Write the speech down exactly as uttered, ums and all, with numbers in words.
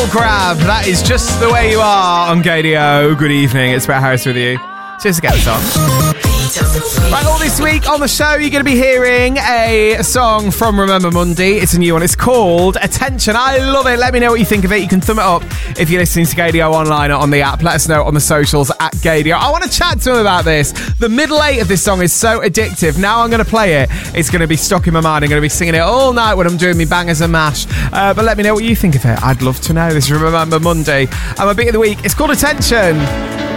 Soul Grab. That is Just the Way You Are on Gadio. Good evening. It's Brett Harris with you. Cheers to get this on. Right, all this week on the show, you're going to be hearing a song from Remember Monday. It's a new one. It's called Attention. I love it. Let me know what you think of it. You can thumb it up if you're listening to Gadio online or on the app. Let us know on the socials at Gadio. I want to chat to him about this. The middle eight of this song is so addictive. Now I'm going to play it. It's going to be stuck in my mind. I'm going to be singing it all night when I'm doing me bangers and mash. Uh, but let me know what you think of it. I'd love to know. This is Remember Monday. And my beat of the week. It's called Attention.